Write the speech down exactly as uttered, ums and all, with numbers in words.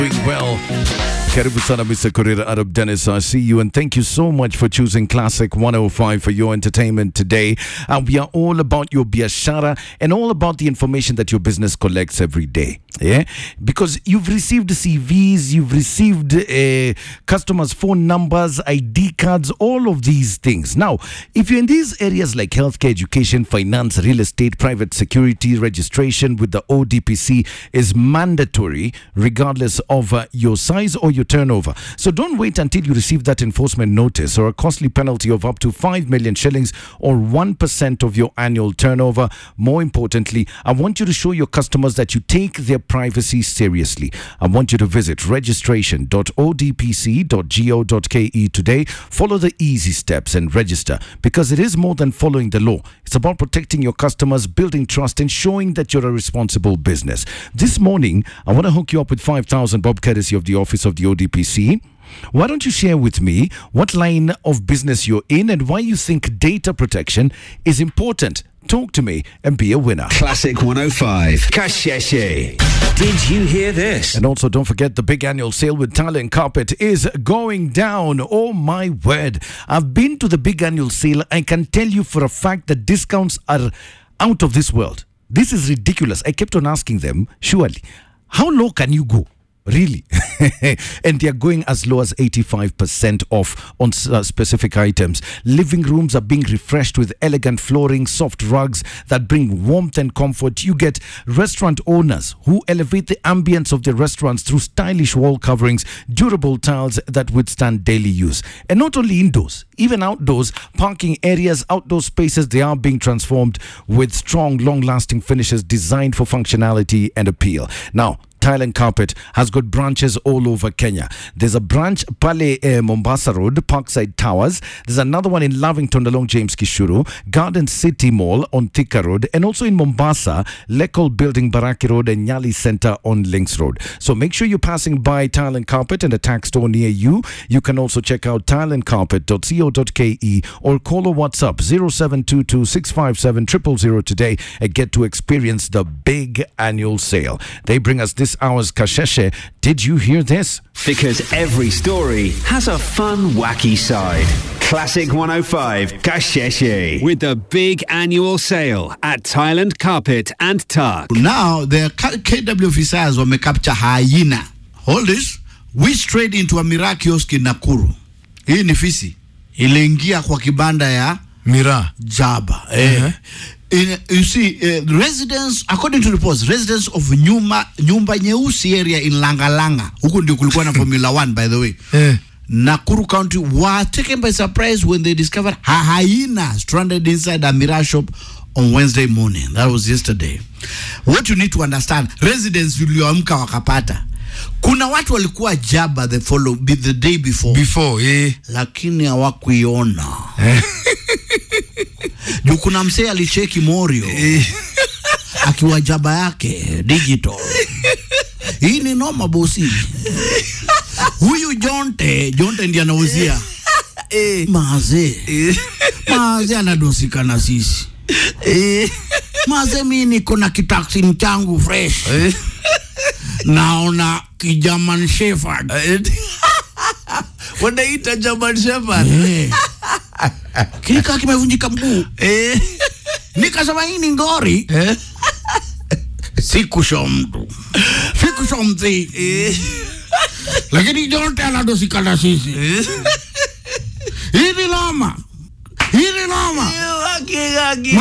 Doing well. Karibu sana Mister Korir Arab Dennis. I see you and thank you so much for choosing Classic one oh five for your entertainment today. And we are all about your biashara and all about the information that your business collects every day. Yeah, because you've received C Vs, you've received uh, customers' phone numbers, I D cards, all of these things. Now, if you're in these areas like healthcare, education, finance, real estate, private security, registration with the O D P C is mandatory regardless of uh, your size or your turnover. So don't wait until you receive that enforcement notice or a costly penalty of up to five million shillings or one percent of your annual turnover. More importantly, I want you to show your customers that you take their privacy seriously. I want you to visit registration dot o d p c dot go dot k e today. Follow the easy steps and register, because it is more than following the law. It's about protecting your customers, building trust, and showing that you're a responsible business. This morning, I want to hook you up with five thousand bob courtesy of the office of the O D P C. Why don't you share with me what line of business you're in and why you think data protection is important? Talk to me and be a winner. Classic one oh five. Kasheshe. Did you hear this? And also don't forget the big annual sale with Tile and Carpet is going down. Oh my word. I've been to the big annual sale. I can tell you for a fact that discounts are out of this world. This is ridiculous. I kept on asking them, surely, how low can you go? Really? And they're going as low as eighty-five percent off on uh, specific items. Living rooms are being refreshed with elegant flooring, soft rugs that bring warmth and comfort. You get restaurant owners who elevate the ambience of their restaurants through stylish wall coverings, durable tiles that withstand daily use. And not only indoors, even outdoors, parking areas, outdoor spaces, they are being transformed with strong, long-lasting finishes designed for functionality and appeal. Now, Tile and Carpet has got branches all over Kenya. There's a branch Pale eh, Mombasa Road, Parkside Towers. There's another one in Lavington along James Kishuru, Garden City Mall on Thika Road, and also in Mombasa, Lekol Building, Baraki Road, and Nyali Center on Links Road. So make sure you're passing by Tile and Carpet and a tax store near you. You can also check out tile and carpet dot co dot k e or call or WhatsApp zero seven two two six five seven zero zero zero today and get to experience the big annual sale. They bring us this hour's Kasheshe. Did you hear this? Because every story has a fun, wacky side. Classic one oh five Kasheshe. With the big annual sale at Tile and Carpet and Tuck. Now, the K W officers were capture hyena. Hold this. We strayed into a Miraa kiosk in Nakuru. Hii ni fisi. Iliingia kwa kibanda ya Miraa Jaba. Eh. Uh-huh. In, you see, uh, residents, according to reports, residents of Nyumba, Nyumba Nyeusi area in Langalanga, huko ndio kulikuwa na Formula One, by the way, eh. Nakuru County, were taken by surprise when they discovered a hyena stranded inside a Miraa shop on Wednesday morning. That was yesterday. What you need to understand, residents walioamka wakapata. Kuna watu walikuwa Jaba the follow the day before. Before, eh. Lakini hawakuiona. Juu kuna msee alicheki Morio akiwa Jaba yake digital. Hii ni noma bosi. Huyu Jonte, Jonte ndiye anauzia. Maze. Maze anadosika na sisi. Maze mimi niko na kitaksi mchangu fresh. Naona kijaman shepherd. Wanaita German Shepherd. Eh. Kika kimevunjika mguu. Eh. Nikasema hii ni ngori. Eh. Sikusho mtu. Sikusho mzi. Eh. Lakini Jonte anadosika na sisi. Eh. Hii ni lama. Hii ni lama.